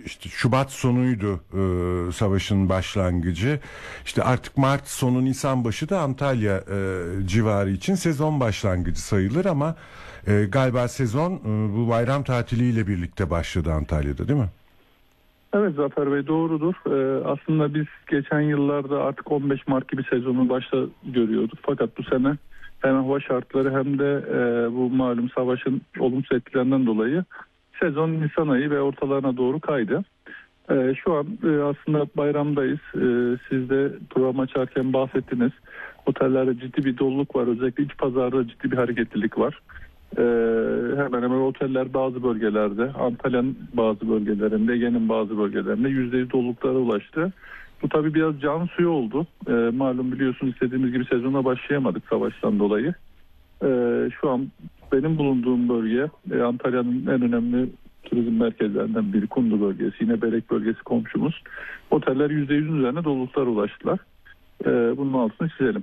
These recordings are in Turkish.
işte Şubat sonuydu savaşın başlangıcı. İşte artık Mart sonu Nisan başı da Antalya civarı için sezon başlangıcı sayılır ama galiba sezon bu bayram tatiliyle birlikte başladı Antalya'da, değil mi? Evet Zafer Bey, doğrudur. Aslında biz geçen yıllarda artık 15 Mart gibi sezonun başta görüyorduk. Fakat bu sene hem hava şartları hem de bu malum savaşın olumsuz etkilerinden dolayı sezon Nisan ayı ve ortalarına doğru kaydı. Şu an aslında bayramdayız. Siz de program açarken bahsettiniz. Otellerde ciddi bir doluluk var. Özellikle iç pazarda ciddi bir hareketlilik var. Hemen hemen oteller bazı bölgelerde, Antalya'nın bazı bölgelerinde, Ege'nin bazı bölgelerinde %100 doluluklara ulaştı. Bu tabii biraz can suyu oldu. Malum biliyorsunuz, istediğimiz gibi sezona başlayamadık savaştan dolayı. Şu an benim bulunduğum bölge Antalya'nın en önemli turizm merkezlerinden biri, Kundu bölgesi, yine Belek bölgesi komşumuz. Oteller %100'ün üzerine doluluklara ulaştılar. Bunun altını çizelim.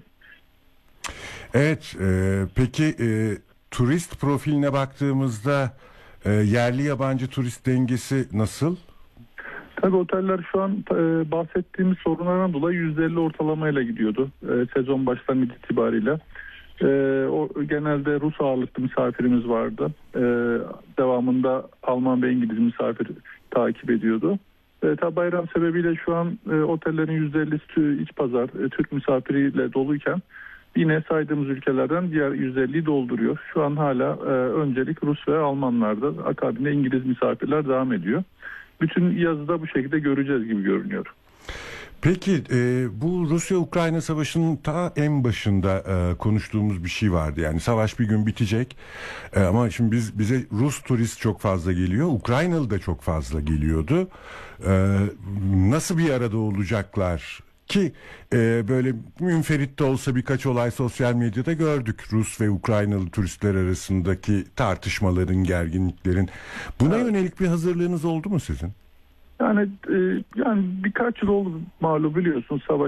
Evet, peki turist profiline baktığımızda yerli yabancı turist dengesi nasıl? Tabii oteller şu an bahsettiğimiz sorunlardan dolayı %50 ortalamayla gidiyordu sezon başlangıcı itibariyle. Genelde Rus ağırlıklı misafirimiz vardı. Devamında Alman ve İngiliz misafir takip ediyordu. Tabi bayram sebebiyle şu an otellerin %50'si iç pazar Türk misafiriyle doluyken yine saydığımız ülkelerden diğer %50'yi dolduruyor. Şu an hala öncelik Rus ve Almanlarda, akabinde İngiliz misafirler devam ediyor. Bütün yazıda bu şekilde göreceğiz gibi görünüyor. Peki bu Rusya-Ukrayna savaşının ta en başında konuştuğumuz bir şey vardı. Yani savaş bir gün bitecek ama şimdi bize Rus turist çok fazla geliyor. Ukraynalı da çok fazla geliyordu. Nasıl bir arada olacaklar? Ki böyle münferit de olsa birkaç olay sosyal medyada gördük. Rus ve Ukraynalı turistler arasındaki tartışmaların, gerginliklerin. Buna yönelik bir hazırlığınız oldu mu sizin? Yani birkaç yıl oldu malum, biliyorsun savaş